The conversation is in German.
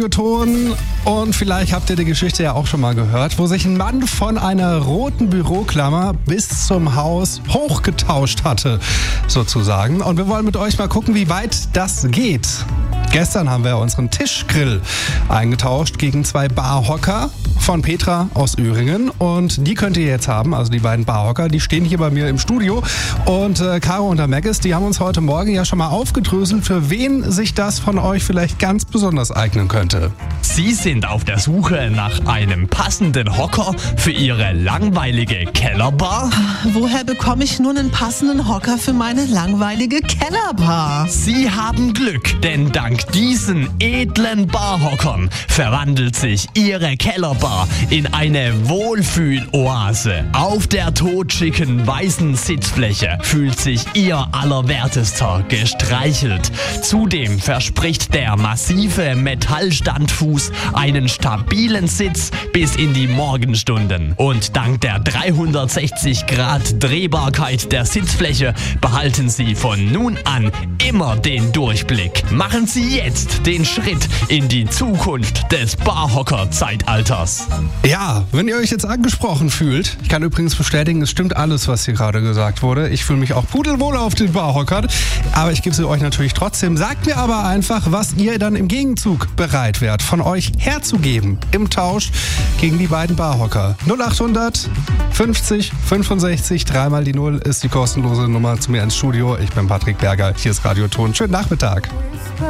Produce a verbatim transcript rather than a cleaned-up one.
Ton. Und vielleicht habt ihr die Geschichte ja auch schon mal gehört, wo sich ein Mann von einer roten Büroklammer bis zum Haus hochgetauscht hatte, sozusagen. Und wir wollen mit euch mal gucken, wie weit das geht. Gestern haben wir unseren Tischgrill eingetauscht gegen zwei Barhocker von Petra aus Öhringen. Und die könnt ihr jetzt haben, also die beiden Barhocker, die stehen hier bei mir im Studio. Und äh, Caro und der Maggis, die haben uns heute Morgen ja schon mal aufgedröselt, für wen sich das von euch vielleicht ganz besonders eignen könnte. Sie sind auf der Suche nach einem passenden Hocker für Ihre langweilige Kellerbar? Woher bekomme ich nun einen passenden Hocker für meine langweilige Kellerbar? Sie haben Glück, denn dank diesen edlen Barhockern verwandelt sich Ihre Kellerbar in eine Wohlfühloase. Auf der totschicken weißen Sitzfläche fühlt sich Ihr Allerwertester gestreichelt. Zudem verspricht der massive Metallstandfuß einen stabilen Sitz bis in die Morgenstunden. Und dank der dreihundertsechzig Grad Drehbarkeit der Sitzfläche behalten Sie von nun an immer den Durchblick. Machen Sie jetzt den Schritt in die Zukunft des Barhocker-Zeitalters. Ja, wenn ihr euch jetzt angesprochen fühlt, ich kann übrigens bestätigen, es stimmt alles, was hier gerade gesagt wurde. Ich fühle mich auch pudelwohl auf den Barhockern, aber ich gebe sie euch natürlich trotzdem. Sagt mir aber einfach, was ihr dann im Gegenzug bereit wärt, von euch herzugeben im Tausch gegen die beiden Barhocker. null achthundert fünfzig fünfundsechzig, dreimal die Null ist die kostenlose Nummer zu mir ins Studio. Ich bin Patrick Berger, hier ist Radio Ton. Schönen Nachmittag.